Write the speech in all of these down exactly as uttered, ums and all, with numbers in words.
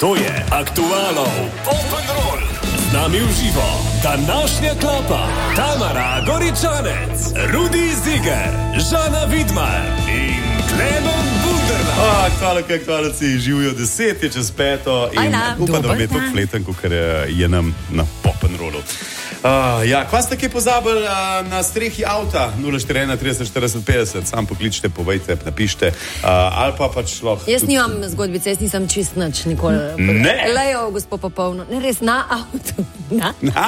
To je Aktualov Open Roll. Z nami v živo današnja klapa Tamara Goričanec, Rudi Ziger, Žana Vidmar in Klemen Bunderla. Aktualno, kaj aktualci živijo deset, je čez peto in upam, da vam je to fleten, ker je nam na Open Rollu. Uh, ja, kva ste kaj pozabili uh, na strehi avta nula štiri ena trideset štirideset petdeset, sam pokličite, povejte, napišite, uh, ali pa pač lahko. Jaz nimam zgodbice, jaz nisem čist nič nikoli. Ne. Lejo, gospod Popolno, ne res na avtu. Na? Na?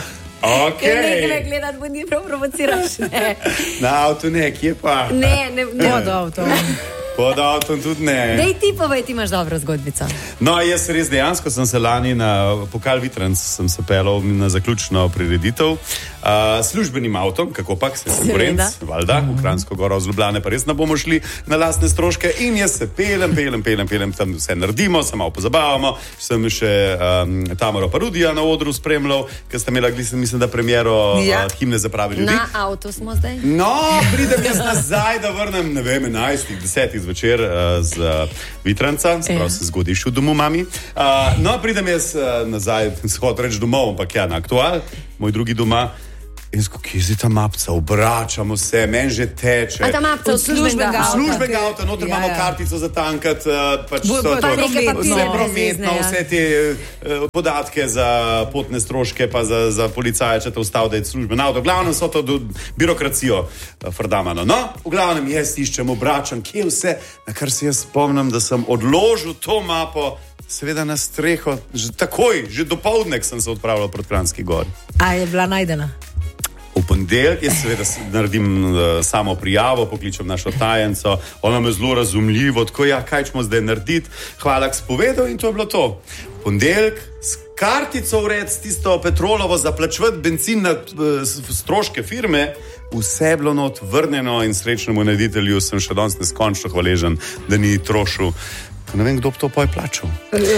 Ok. Ja, nekaj gledat, bo ni prav provociraš. Ne. Na avtu ne, kje pa? Ne, ne, ne. Pod avtom. Pod avtom tudi ne. Dej ti povej, ti imaš dobro zgodbico. No, jaz res dejansko sem se lani na Pokal Vitranc sem se pelal na zaključno prireditev uh, službenim avtom, kako pak se konkurenc, valjda, v Kranjsko Goro z Ljubljane pa res ne bomo šli na lastne stroške in jaz se pelem, pelem, pelem, pelem, tam vse naredimo, se malo pozabavamo, sem še um, Tamaro pa Rudija na odru spremljal, ker ste imela, mislim, da premiero ja. uh, himne za prave ljudi. Na avtu smo zdaj. No, pridem jaz nazaj, da vrnem, ne vem, enajstih, desetih zvečer uh, z uh, Vitranca, sprav se zgodiš v domu mami. Uh, no, pridem jaz uh, nazaj, shod reč domov, ampak ja, na Aktual, moj drugi doma. In sko, kje je ta mapca, obračamo se, men že teče. A ta mapca od službenega avta. Službenega avta, noter ja, imamo ja. kartico za tankat, uh, pač Bo, so pa to prometno, prometno, vse te uh, podatke za potne stroške, pa za, za policaje, če te ustav, da je služben avto. V glavnem so to do, birokracijo uh, frdamano. No, v glavnem jaz iščem, obračam, kje je vse, na kar se jaz spomnim, da sem odložil to mapo, seveda na streho, že takoj, že dopoldnek sem se odpravljal proti Kranjski Gori. A je bila najdena? V ponedeljek jaz seveda naredim uh, samo prijavo, pokličem našo tajenco, ona me zelo razumljivo, tako ja, kaj ćemo zdaj narediti, hvala k spovedu in to je bilo to. V ponedeljek s kartico vred, s tisto petrolovo zaplačevati benzin na uh, stroške firme, vse je bilo not vrnjeno in srečnemu nareditelju sem še danes neskončno hvaležen, da ni trošil. Ne vem, kdo bi to poj plačal.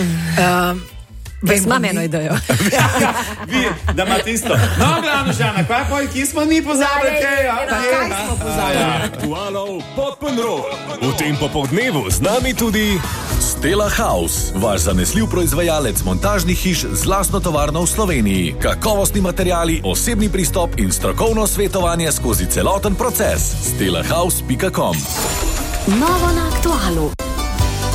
Um. Vem, imam eno idejo. Vi, da imate isto. No, glavno, Žana, kaj pa, ki smo mi pozabili? Kaj, ja, kaj smo pozabili? Aktualov Open Roll. V tem popoldnevu z nami tudi Stella House, vaš zanesljiv proizvajalec montažnih hiš z lastno tovarno v Sloveniji. Kakovostni materiali, osebni pristop in strokovno svetovanje skozi celoten proces. stella house pika com. Novo na Aktualu.